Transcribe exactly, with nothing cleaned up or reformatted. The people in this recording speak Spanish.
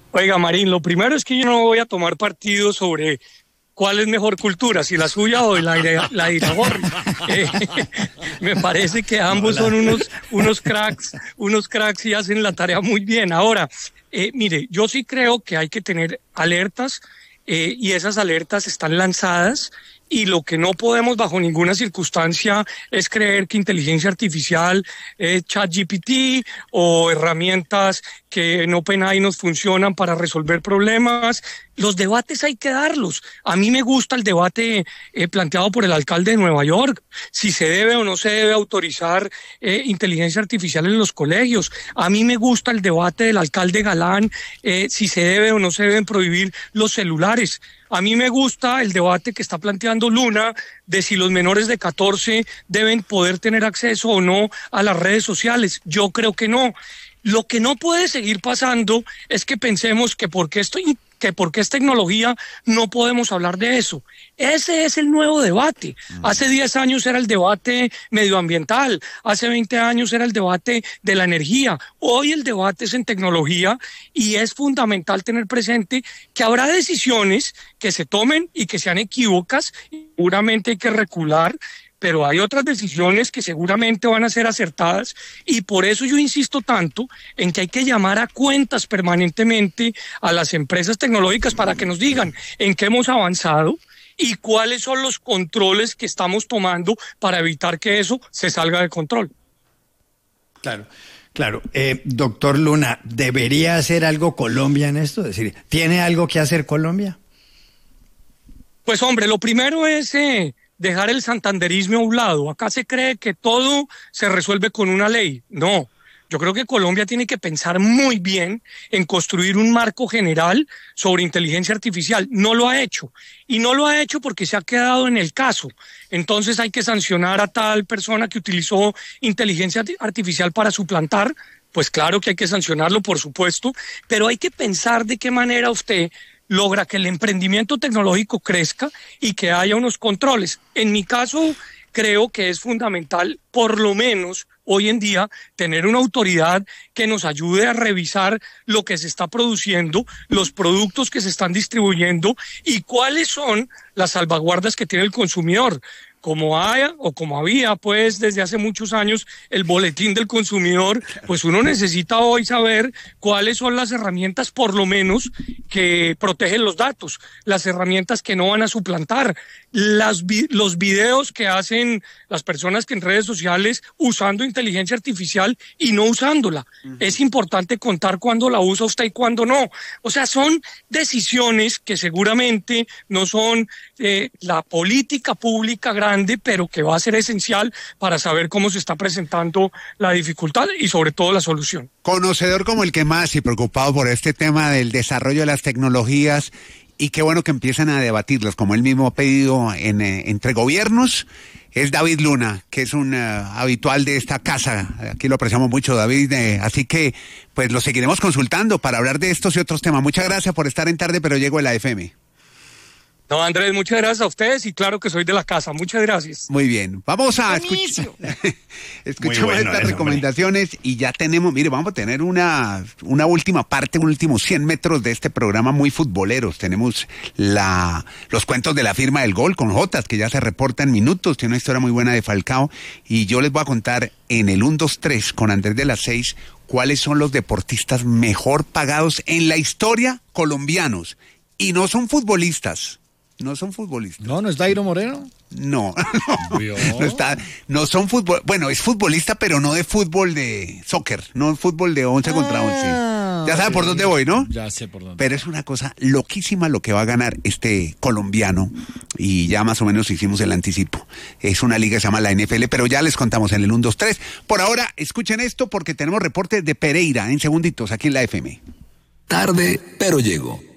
Oiga, Marín, lo primero es que yo no voy a tomar partido sobre cuál es mejor cultura, si la suya o la de la de Iragorri. Eh, me parece que ambos son unos, unos cracks, unos cracks y hacen la tarea muy bien. Ahora, eh, mire, yo sí creo que hay que tener alertas eh, y esas alertas están lanzadas. Y lo que no podemos bajo ninguna circunstancia es creer que inteligencia artificial, eh, ChatGPT o herramientas que en OpenAI nos funcionan para resolver problemas. Los debates hay que darlos. A mí me gusta el debate eh, planteado por el alcalde de Nueva York, si se debe o no se debe autorizar eh, inteligencia artificial en los colegios. A mí me gusta el debate del alcalde Galán, eh, si se debe o no se deben prohibir los celulares. A mí me gusta el debate que está planteando Luna de si los menores de catorce deben poder tener acceso o no a las redes sociales. Yo creo que no. Lo que no puede seguir pasando es que pensemos que porque esto que porque es tecnología no podemos hablar de eso. Ese es el nuevo debate. Hace diez años era el debate medioambiental, hace veinte años era el debate de la energía. Hoy el debate es en tecnología y es fundamental tener presente que habrá decisiones que se tomen y que sean equívocas, seguramente hay que recular, pero hay otras decisiones que seguramente van a ser acertadas y por eso yo insisto tanto en que hay que llamar a cuentas permanentemente a las empresas tecnológicas para que nos digan en qué hemos avanzado y cuáles son los controles que estamos tomando para evitar que eso se salga de control. Claro. Claro, eh, doctor Luna, ¿debería hacer algo Colombia en esto? Es decir, ¿tiene algo que hacer Colombia? Pues hombre, lo primero es eh, dejar el santanderismo a un lado. Acá se cree que todo se resuelve con una ley. No, yo creo que Colombia tiene que pensar muy bien en construir un marco general sobre inteligencia artificial. No lo ha hecho. Y no lo ha hecho porque se ha quedado en el caso. Entonces hay que sancionar a tal persona que utilizó inteligencia artificial para suplantar. Pues claro que hay que sancionarlo, por supuesto, pero hay que pensar de qué manera usted logra que el emprendimiento tecnológico crezca y que haya unos controles. En mi caso, creo que es fundamental, por lo menos hoy en día, tener una autoridad que nos ayude a revisar lo que se está produciendo, los productos que se están distribuyendo y cuáles son las salvaguardas que tiene el consumidor. Como haya o como había pues desde hace muchos años el boletín del consumidor, pues uno necesita hoy saber cuáles son las herramientas por lo menos que protegen los datos, las herramientas que no van a suplantar, las vi- los videos que hacen las personas que en redes sociales usando inteligencia artificial y no usándola. Uh-huh. Es importante contar cuándo la usa usted y cuándo no. O sea, son decisiones que seguramente no son eh, la política pública grande, pero que va a ser esencial para saber cómo se está presentando la dificultad y sobre todo la solución. Conocedor como el que más y preocupado por este tema del desarrollo de las tecnologías, y qué bueno que empiezan a debatirlas, como él mismo ha pedido en, eh, entre gobiernos, es David Luna, que es un uh, habitual de esta casa. Aquí lo apreciamos mucho, David, eh, así que pues lo seguiremos consultando para hablar de estos y otros temas. Muchas gracias por estar en Tarde Pero Llego de la F M. No, Andrés, muchas gracias a ustedes y claro que soy de la casa. Muchas gracias. Muy bien. Vamos a escuchar escuchamos bueno estas eso, recomendaciones hombre. Y ya tenemos, mire, vamos a tener una, una última parte, un último cien metros de este programa muy futboleros. Tenemos la, los cuentos de la firma del gol con Jotas, que ya se reporta en minutos. Tiene una historia muy buena de Falcao. Y yo les voy a contar en el uno, dos, tres con Andrés de las seis cuáles son los deportistas mejor pagados en la historia colombianos. Y no son futbolistas. No son futbolistas. No, ¿no es Dairo Moreno? No, no, no está, no son fútbol, bueno, es futbolista, pero no de fútbol de soccer, no fútbol de once ah, contra once. Ya sabe sí, por dónde voy, ¿no? Ya sé por dónde. Pero es una cosa loquísima lo que va a ganar este colombiano y ya más o menos hicimos el anticipo. Es una liga que se llama la N F L, pero ya les contamos en el uno, dos, tres. Por ahora, escuchen esto porque tenemos reporte de Pereira en segunditos aquí en la F M. Tarde, pero llego.